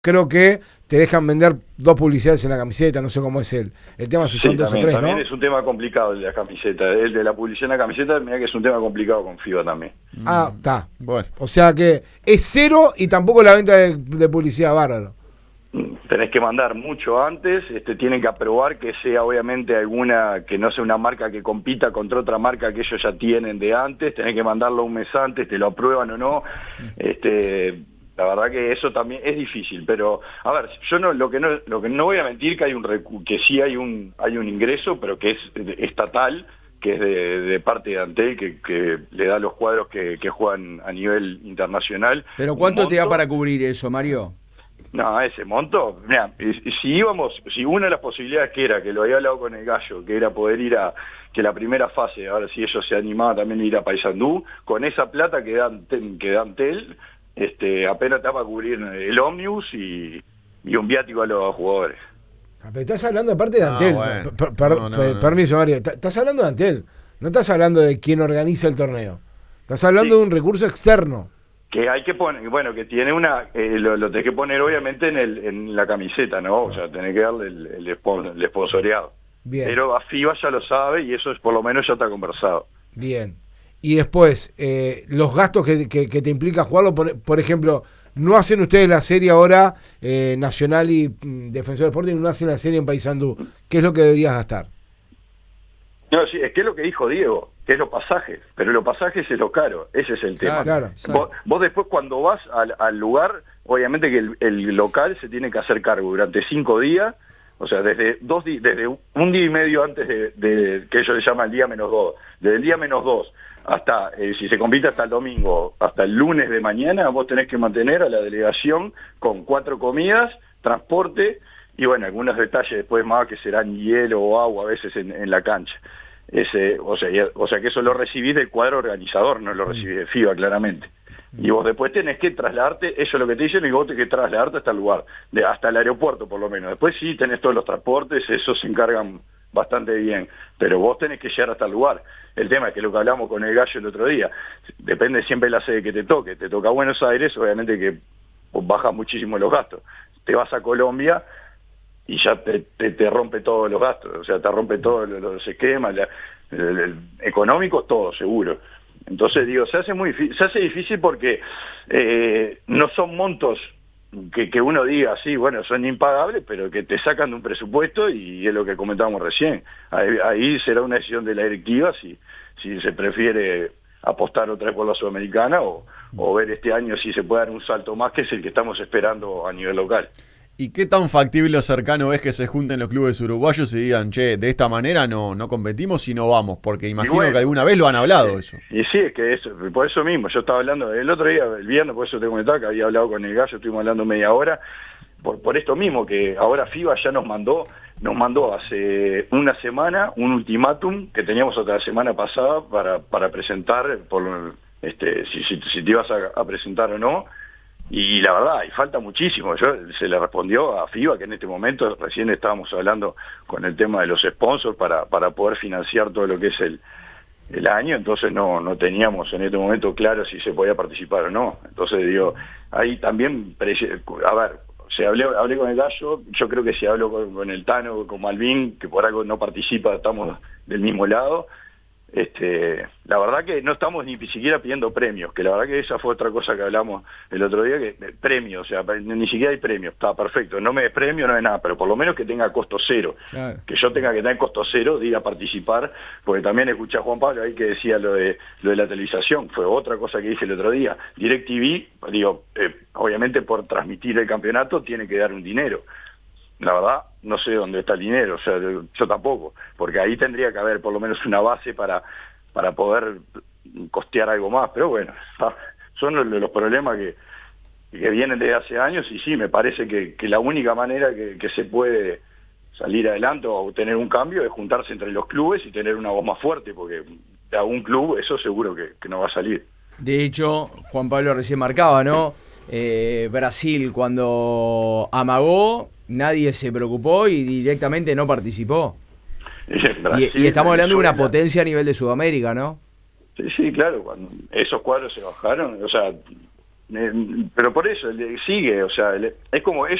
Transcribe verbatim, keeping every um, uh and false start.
creo que te dejan vender dos publicidades en la camiseta, no sé cómo es el, el tema, si son Sí, dos también, o tres, también ¿no? es un tema complicado el de la camiseta. El de la publicidad en la camiseta, mira que es un tema complicado con FIBA también. Ah, está. Bueno. O sea que es cero y tampoco la venta de, de publicidad, bárbaro. Tenés que mandar mucho antes, este, tienen que aprobar que sea obviamente alguna, que no sea una marca que compita contra otra marca que ellos ya tienen de antes, tenés que mandarlo un mes antes, te lo aprueban o no. Este, la verdad que eso también es difícil, pero a ver, yo no lo que no lo que no voy a mentir que hay un recu que sí hay un hay un ingreso, pero que es estatal, que es de, de parte de Antel, que, que le da los cuadros que, que juegan a nivel internacional. ¿Pero cuánto te da monto. para cubrir eso, Mario? No, ese monto, mira, si íbamos, si una de las posibilidades que era, que lo había hablado con el Gallo, que era poder ir a, que la primera fase, ahora si ellos se animaban también a ir a Paysandú, con esa plata que dan, que dan Tel, este, apenas te va a cubrir el ómnibus y, y un viático a los jugadores. Pero estás hablando aparte de Ah, Antel. bueno. Per- per- No, no, per- no. Permiso, Mario. T- Estás hablando de Antel. No estás hablando de quien organiza el torneo. Estás hablando Sí. de un recurso externo. Que hay que poner, bueno, que tiene una, eh, lo, lo tenés que poner obviamente en el en la camiseta, ¿no? O sea, tenés que darle el, el, spon- el sponsoreado. Bien. Pero a FIBA ya lo sabe y eso es por lo menos ya está conversado. Bien. Y después, eh, los gastos que, que, que te implica jugarlo, por, por ejemplo, no hacen ustedes la serie ahora, eh, Nacional y mm, Defensor Sporting, no hacen la serie en Paysandú. ¿Qué es lo que deberías gastar? No, sí, es que es lo que dijo Diego, que es los pasajes, pero los pasajes es lo caro, ese es el tema. Claro. Vos, vos después cuando vas al, al lugar, obviamente que el, el local se tiene que hacer cargo durante cinco días, o sea, desde dos di- desde un día y medio antes de, de que ellos le llaman el día menos dos, desde el día menos dos hasta, eh, si se compite hasta el domingo, hasta el lunes de mañana, vos tenés que mantener a la delegación con cuatro comidas, transporte y bueno, algunos detalles después más que serán hielo o agua a veces en, en la cancha. Ese, o sea, y- o sea que eso lo recibís del cuadro organizador, no lo recibís de FIBA claramente. Y vos después tenés que trasladarte, eso es lo que te dicen, y vos tenés que trasladarte hasta el lugar, de, hasta el aeropuerto por lo menos. Después sí tenés todos los transportes, esos se encargan bastante bien, pero vos tenés que llegar hasta el lugar. El tema es que lo que hablamos con el Gallo el otro día, depende siempre de la sede que te toque. Te toca Buenos Aires, obviamente que baja muchísimo los gastos. Te vas a Colombia y ya te, te, te rompe todos los gastos, o sea, te rompe todos los, los esquemas, la, el, el, económicos, todo seguro. Entonces digo, se hace muy difícil, se hace difícil porque eh, no son montos que, que uno diga, sí, bueno, son impagables, pero que te sacan de un presupuesto y es lo que comentábamos recién. Ahí, ahí será una decisión de la directiva si, si se prefiere apostar otra vez por la Sudamericana o, o ver este año si se puede dar un salto más, que es el que estamos esperando a nivel local. ¿Y qué tan factible o cercano es que se junten los clubes uruguayos y digan, che, de esta manera no, no competimos y no vamos? Porque imagino bueno, que alguna vez lo han hablado eso. Y sí, es que eso, por eso mismo, yo estaba hablando el otro día, el viernes, por eso te comentaba que había hablado con el Gallo, estuvimos hablando media hora, por, por esto mismo, que ahora FIBA ya nos mandó, nos mandó hace una semana un ultimátum que teníamos hasta la semana pasada para, para presentar, por este si, si, si te ibas a, a presentar o no. Y la verdad, y falta muchísimo. Yo se le respondió a FIBA que en este momento recién estábamos hablando con el tema de los sponsors para, para poder financiar todo lo que es el, el año, entonces no, no teníamos en este momento claro si se podía participar o no. Entonces digo, ahí también, a ver, se hablé, hablé con el Gallo, yo creo que si hablo con, con el Tano, con Malvin, que por algo no participa, estamos del mismo lado. Este, la verdad que no estamos ni siquiera pidiendo premios, que la verdad que esa fue otra cosa que hablamos el otro día, que eh, premios, o sea, ni siquiera hay premios, está perfecto, no me des premio, no es nada, pero por lo menos que tenga costo cero, Claro. que yo tenga que tener costo cero de ir a participar, porque también escuché a Juan Pablo ahí que decía lo de lo de la televisación, fue otra cosa que dije el otro día. DirecTV, digo, eh, obviamente por transmitir el campeonato tiene que dar un dinero. La verdad, no sé dónde está el dinero, o sea, yo, yo tampoco, porque ahí tendría que haber por lo menos una base para, para poder costear algo más, pero bueno, son los, los problemas que, que vienen desde hace años y sí, me parece que, que la única manera que, que se puede salir adelante o tener un cambio es juntarse entre los clubes y tener una voz más fuerte, porque de algún club eso seguro que, que no va a salir. De hecho, Juan Pablo recién marcaba, ¿no? Eh, Brasil cuando amagó, nadie se preocupó y directamente no participó. Brasil, y, y estamos hablando de una Venezuela. potencia a nivel de Sudamérica, ¿no? Sí, sí, claro, cuando esos cuadros se bajaron, o sea, Eh, pero por eso, le- sigue, o sea, le- es como